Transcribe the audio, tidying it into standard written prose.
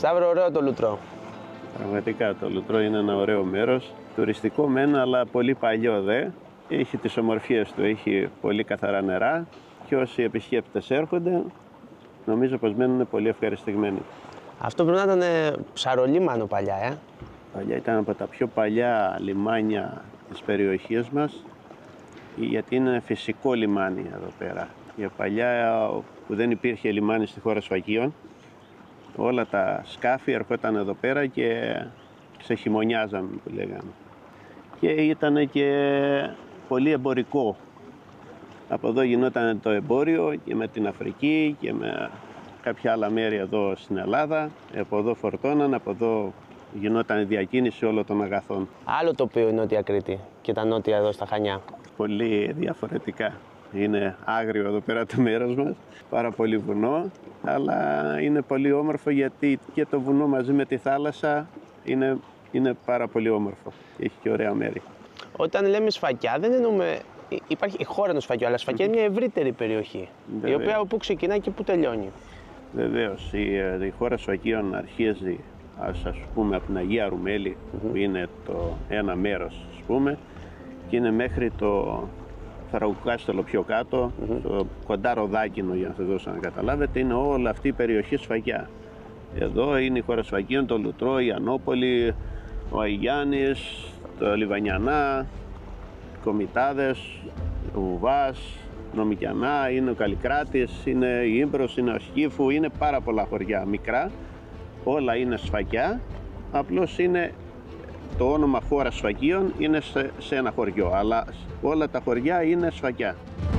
Σταύρο, ωραίο το Λουτρό. Πραγματικά το Λουτρό είναι ένα ωραίο μέρος. Τουριστικό μεν, αλλά πολύ παλιό δε. Έχει τις ομορφιές του, έχει πολύ καθαρά νερά και όσοι επισκέπτες έρχονται, νομίζω πως μένουν πολύ ευχαριστημένοι. Αυτό πρέπει να ήταν ψαρολίμανο παλιά, Παλιά ήταν από τα πιο παλιά λιμάνια της περιοχής μας, γιατί είναι φυσικό λιμάνι εδώ πέρα. Για παλιά που δεν υπήρχε λιμάνι στη χώρα Σφακίων, όλα τα σκάφη ερχόταν εδώ πέρα και ξεχειμωνιάζαμε που λέγαμε. Και ήταν και πολύ εμπορικό. Από εδώ γινόταν το εμπόριο και με την Αφρική και με κάποια άλλα μέρη εδώ στην Ελλάδα. Από εδώ φορτώναν, από εδώ γινόταν η διακίνηση όλων των αγαθών. Άλλο τοπίο η Νότια Κρήτη και τα νότια εδώ στα Χανιά. Πολύ διαφορετικά. Είναι άγριο εδώ πέρα το μέρος μας, πάρα πολύ βουνό, αλλά είναι πολύ όμορφο γιατί και το βουνό μαζί με τη θάλασσα είναι πάρα πολύ όμορφο. Έχει και ωραία μέρη. Όταν λέμε Σφακιά δεν εννοούμε, υπάρχει η χώρα του Σφακιού, αλλά Σφακιά είναι μια ευρύτερη περιοχή, η οποία από πού ξεκινάει και πού τελειώνει. Βεβαίως, η χώρα Σφακίων αρχίζει, ας πούμε, από την Αγία Ρουμέλη, που είναι το ένα μέρος, ας πούμε, και είναι μέχρι το Φαραγουκάστελο πιο κάτω, το κοντά Ροδάκινο, για να σας δώσω να καταλάβετε, είναι όλη αυτή η περιοχή Σφακιά. Εδώ είναι η χώρα Σφακίων, το Λουτρό, η Ανόπολη, ο Αγιάννης, το Λιβανιανά, οι Κομιτάδες, ο Βουβάς, Νομικιανά, είναι ο Καλλικράτης, είναι η Ήμπρος, είναι ο Σκύφου, είναι πάρα πολλά χωριά μικρά, όλα είναι Σφακιά, απλώς είναι το όνομα χώρα Σφακίων είναι σε ένα χωριό, αλλά όλα τα χωριά είναι Σφακιά.